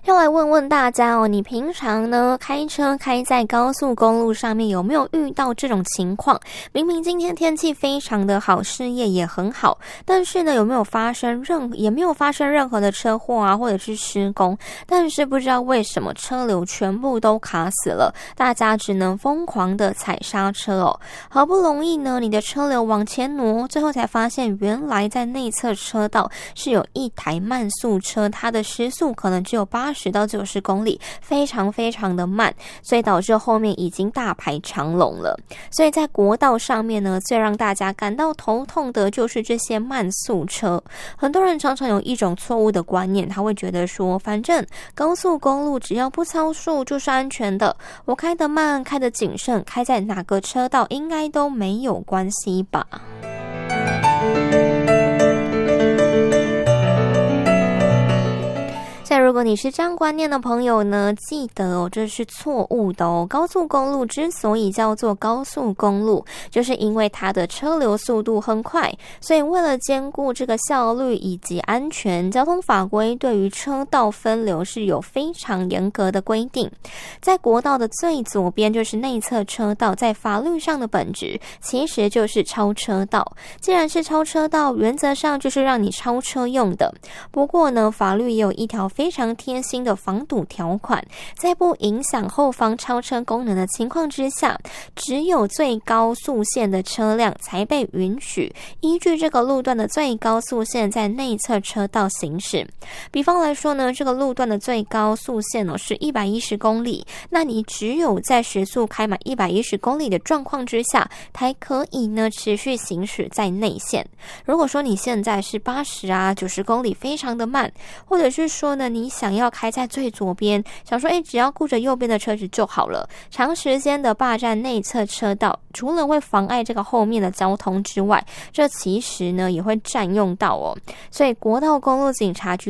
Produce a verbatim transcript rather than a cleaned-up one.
要来问问大家哦，你平常呢开车开在高速公路上面有没有遇到这种情况？明明今天天气非常的好，事业也很好，但是呢有没有发生任也没有发生任何的车祸啊，或者是施工，但是不知道为什么车流全部都卡死了，大家只能疯狂的踩刹车哦。好不容易呢你的车流往前挪，最后才发现原来在内侧车道是有一台慢速车，它的时速可能只有八十到九十公里，非常非常的慢，所以导致后面已经大排长龙了。所以在国道上面呢，最让大家感到头痛的就是这些慢速车。很多人常常有一种错误的观念，他会觉得说，反正高速公路只要不超速就是安全的，我开得慢，开得谨慎，开在哪个车道应该都没有关系吧。在如果你是这样观念的朋友呢，记得哦，这是错误的哦。高速公路之所以叫做高速公路，就是因为它的车流速度很快，所以为了兼顾这个效率以及安全，交通法规对于车道分流是有非常严格的规定。在国道的最左边就是内侧车道，在法律上的本质其实就是超车道。既然是超车道，原则上就是让你超车用的。不过呢，法律也有一条非常贴心的防堵条款，在不影响后方超车功能的情况之下，只有最高速限的车辆才被允许依据这个路段的最高速限在内侧车道行驶。比方来说呢，这个路段的最高速限呢是一百一十公里，那你只有在时速开满一百一十公里的状况之下，才可以呢持续行驶在内线。如果说你现在是八十啊九十公里，非常的慢，或者是说呢你想要开在最左边，想说诶只要顾着右边的车子就好了，长时间的霸占内侧车道，除了会妨碍这个后面的交通之外，这其实呢也会占用到哦。所以国道公路警察局